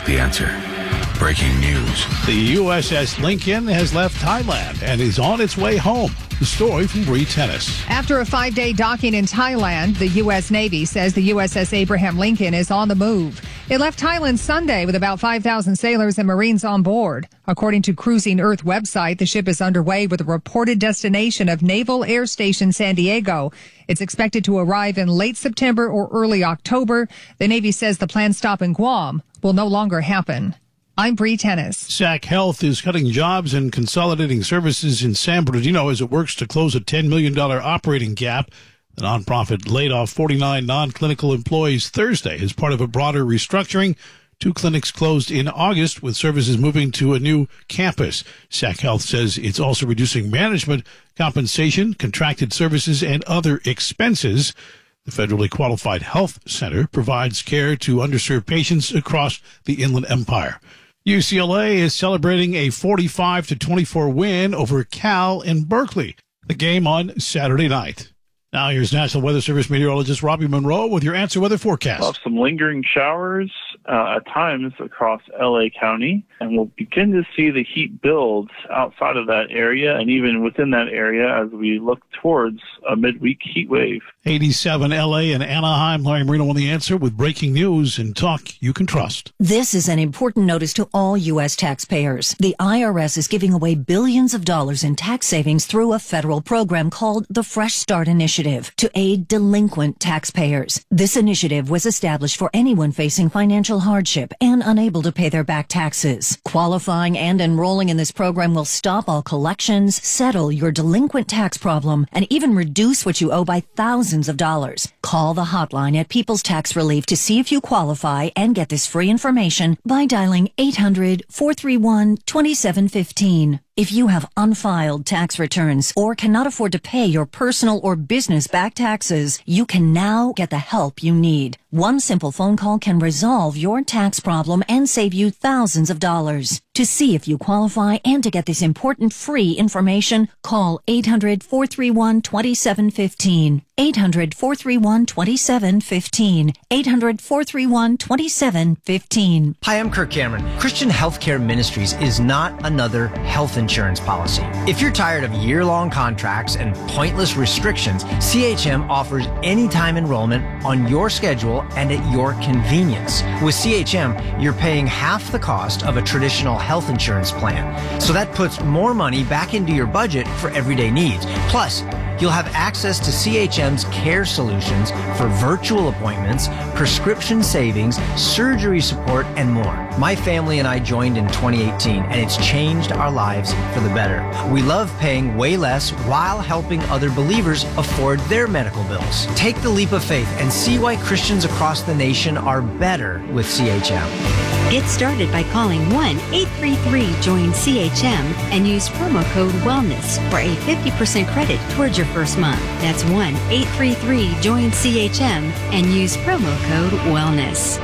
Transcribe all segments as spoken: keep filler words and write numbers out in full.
The Answer. Breaking news. The U S S Lincoln has left Thailand and is on its way home. The story from Bree Tennis. After a five-day docking in Thailand, the U S Navy says the U S S Abraham Lincoln is on the move. It left Thailand Sunday with about five thousand sailors and Marines on board. According to Cruising Earth website, the ship is underway with a reported destination of Naval Air Station San Diego. It's expected to arrive in late September or early October. The Navy says the planned stop in Guam will no longer happen. I'm Bree Tennis. Sac Health is cutting jobs and consolidating services in San Bernardino as it works to close a ten million dollars operating gap. The nonprofit laid off forty-nine non-clinical employees Thursday as part of a broader restructuring. Two clinics closed in August, with services moving to a new campus. Sac Health says it's also reducing management, compensation, contracted services, and other expenses. The federally qualified health center provides care to underserved patients across the Inland Empire. U C L A is celebrating a forty-five to twenty-four win over Cal in Berkeley. The game on Saturday night. Now here's National Weather Service meteorologist Robbie Monroe with your answer weather forecast. We'll have some lingering showers uh, at times across L A County, and we'll begin to see the heat build outside of that area and even within that area as we look towards a midweek heat wave. eighty-seven L A and Anaheim. Larry Marino on the answer with breaking news and talk you can trust. This is an important notice to all U S taxpayers. The I R S is giving away billions of dollars in tax savings through a federal program called the Fresh Start Initiative to aid delinquent taxpayers. This initiative was established for anyone facing financial hardship and unable to pay their back taxes. Qualifying and enrolling in this program will stop all collections, settle your delinquent tax problem, and even reduce what you owe by thousands of dollars. Call the hotline at People's Tax Relief to see if you qualify and get this free information by dialing eight hundred, four three one, two seven one five. If you have unfiled tax returns or cannot afford to pay your personal or business back taxes, you can now get the help you need. One simple phone call can resolve your tax problem and save you thousands of dollars. To see if you qualify and to get this important free information, call eight hundred, four three one, two seven one five. eight hundred, four three one, two seven one five. eight hundred, four three one, two seven one five. Hi, I'm Kirk Cameron. Christian Healthcare Ministries is not another health insurance policy. If you're tired of year-long contracts and pointless restrictions, C H M offers anytime enrollment on your schedule and at your convenience. With C H M, you're paying half the cost of a traditional health insurance plan. So that puts more money back into your budget for everyday needs. Plus, you'll have access to C H M's care solutions for virtual appointments, prescription savings, surgery support, and more. My family and I joined in twenty eighteen, and it's changed our lives for the better. We love paying way less while helping other believers afford their medical bills. Take the leap of faith and see why Christians across the nation are better with C H M. Get started by calling one eight three three join C H M and use promo code WELLNESS for a fifty percent credit towards your first month. That's one eight three three join C H M and use promo code WELLNESS.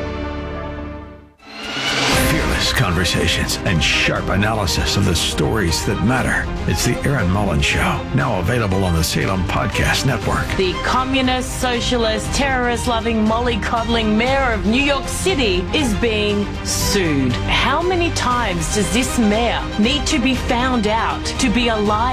Fearless conversations and sharp analysis of the stories that matter. It's the Erin Mullins Show, now available on the Salem Podcast Network. The communist, socialist, terrorist-loving, mollycoddling mayor of New York City is being sued. How many times does this mayor need to be found out to be alive?